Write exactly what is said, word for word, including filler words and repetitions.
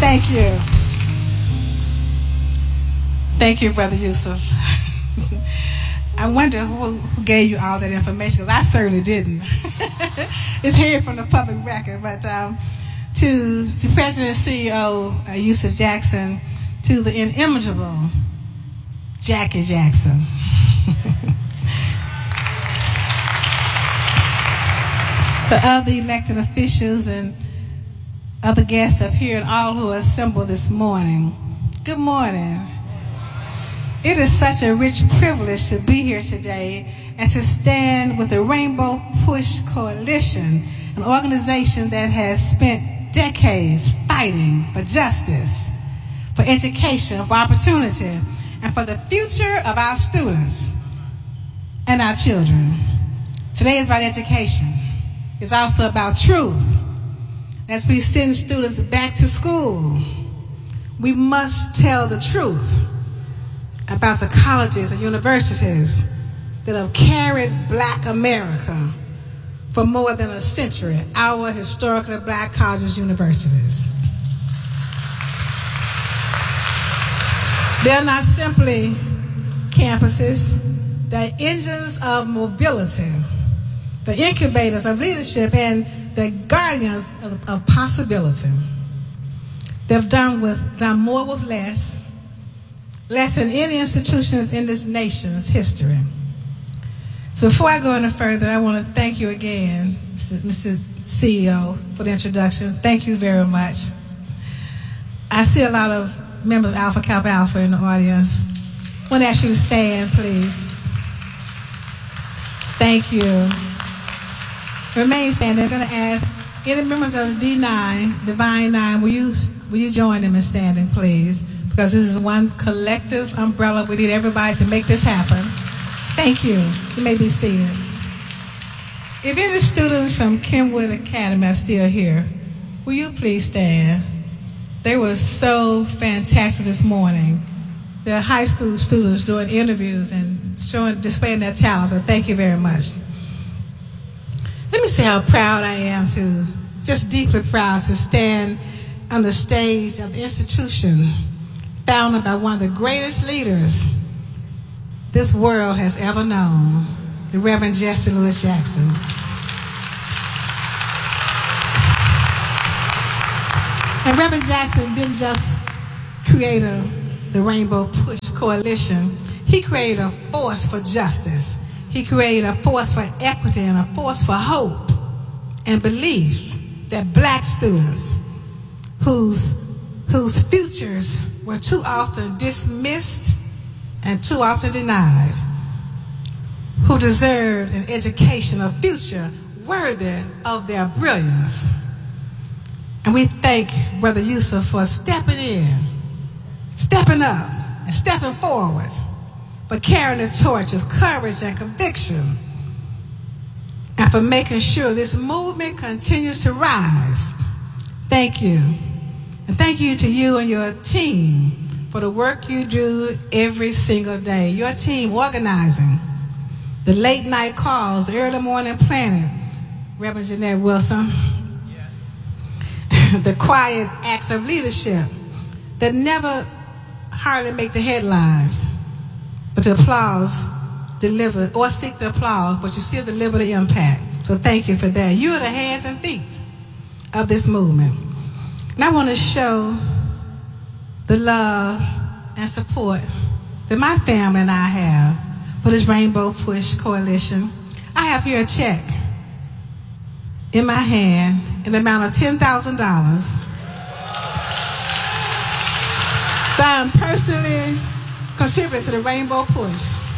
Thank you. Thank you, Brother Yusuf. I wonder who, who gave you all that information, because I certainly didn't. It's here from the public record. But um, to, to President and C E O uh, Yusuf Jackson, to the inimitable Jackie Jackson. The other elected officials and other guests up here and all who are assembled this morning, good morning. It is such a rich privilege to be here today and to stand with the Rainbow Push Coalition, an organization that has spent decades fighting for justice, for education, for opportunity, and for the future of our students and our children. Today is about education. It's also about truth. As we send students back to school, we must tell the truth about the colleges and universities that have carried Black America for more than a century, our historically Black colleges and universities. They're not simply campuses, they're engines of mobility, the incubators of leadership, and the guardians of, of possibility. They've done with done more with less, less than any institutions in this nation's history. So before I go any further, I want to thank you again, Mister C E O, for the introduction. Thank you very much. I see a lot of members of Alpha Kappa Alpha in the audience. I want to ask you to stand, please. Thank you. Remain standing. I'm going to ask any members of D nine, Divine Nine, will you, will you join them in standing, please? Because this is one collective umbrella. We need everybody to make this happen. Thank you. You may be seated. If any students from Kenwood Academy are still here, will you please stand? They were so fantastic this morning. They're high school students doing interviews and showing, displaying their talents, so thank you very much. Let me say how proud I am to, just deeply proud to stand on the stage of the institution founded by one of the greatest leaders this world has ever known, the Reverend Jesse Louis Jackson. And Reverend Jackson didn't just create a, the Rainbow Push Coalition, he created a force for justice. He created a force for equity and a force for hope and belief that Black students whose, whose futures were too often dismissed and too often denied, who deserved an education, a future worthy of their brilliance. And we thank Brother Yusuf for stepping in, stepping up, and stepping forward, for carrying the torch of courage and conviction, and for making sure this movement continues to rise. Thank you. And thank you to you and your team for the work you do every single day. Your team organizing, the late night calls, the early morning planning, Reverend Jeanette Wilson, yes. The quiet acts of leadership that never hardly make the headlines, but the applause delivered, or seek the applause, but you still deliver the impact. So thank you for that. You are the hands and feet of this movement. And I want to show the love and support that my family and I have for this Rainbow Push Coalition. I have here a check in my hand in the amount of ten thousand dollars that I'm personally contributing to the Rainbow Push.